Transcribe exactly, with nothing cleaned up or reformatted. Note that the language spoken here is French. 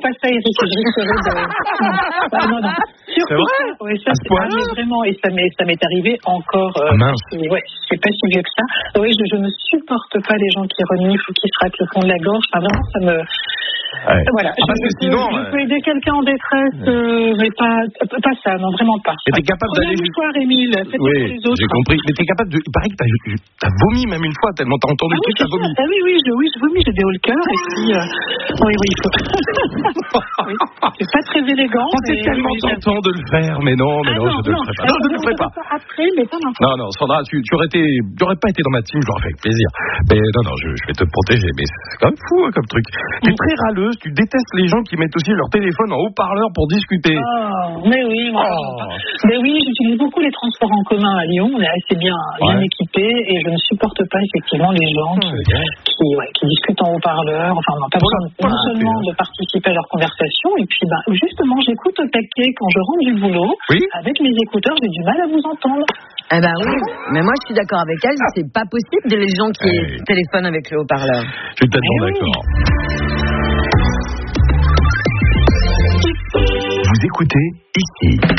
pas ça, Eric. Je risquerais de. Non, ah, non, non. Surtout ça, ouais, ça, c'est ah, mais vraiment, et ça m'est, ça m'est arrivé encore. Euh, ah, mince. Ouais, c'est pas si vieux que ça. Oui, je, je ne supporte pas les gens qui reniflent ou qui se raclent le fond de la gorge. Enfin, vraiment, ça me. Ouais. Voilà, ah, je, je, sinon, peux, je euh... peux aider quelqu'un en détresse, euh, mais pas, pas ça, non, vraiment pas. Mais t'es capable Prenez d'aller. un mouchoir, Émile, faites oui, pour les autres. J'ai compris. Mais t'es capable de. Il paraît que t'as, t'as vomi même une fois, tellement t'as entendu ah, le truc, oui, t'as vomi. Ah oui, oui, je, oui, je vomis, j'ai des hauts le cœur, et puis. Euh... Oui, oui, il faut. oui. C'est pas très élégant. Oh, c'est tellement oui, tentant de le faire, mais non, mais ah, non, non, je ne le ferai pas. Non, je ne le ferai pas. Après, mais pas maintenant. Non, non, Sandra, tu, tu aurais été, tu aurais pas été dans ma team, je l'aurais fait avec plaisir. Mais non, non, je, je vais te protéger, mais c'est quand même fou, hein, comme truc. T'es très râleuse, tu détestes les gens qui mettent aussi leur téléphone en haut-parleur pour discuter. Oh, mais oui, moi, oh. mais oui, j'utilise beaucoup les transports en commun à Lyon, on est assez bien, bien ouais. équipés, et je ne supporte pas effectivement les gens qui, ouais. qui, ouais, qui discutent en haut-parleur, enfin, on n'a pas besoin non seulement de participer à leur conversation, et puis ben, justement, j'écoute au taquet quand je rentre du boulot, oui. avec mes écouteurs, j'ai du mal à vous entendre. Eh ben oui, mais moi je suis d'accord avec elle, c'est pas possible de les gens qui hey. téléphonent avec le haut-parleur. Je suis tellement oui. d'accord. Vous écoutez ici.